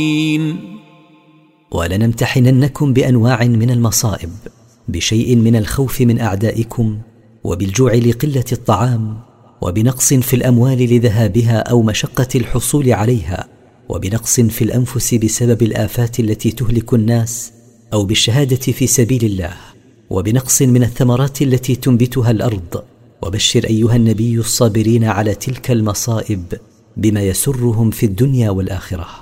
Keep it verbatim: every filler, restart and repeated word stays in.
ولنمتحننكم بأنواع من المصائب، بشيء من الخوف من أعدائكم، وبالجوع لقلة الطعام، وبنقص في الأموال لذهابها أو مشقة الحصول عليها، وبنقص في الأنفس بسبب الآفات التي تهلك الناس، أو بالشهادة في سبيل الله، وبنقص من الثمرات التي تنبتها الأرض. وبشر أيها النبي الصابرين على تلك المصائب بما يسرهم في الدنيا والآخرة.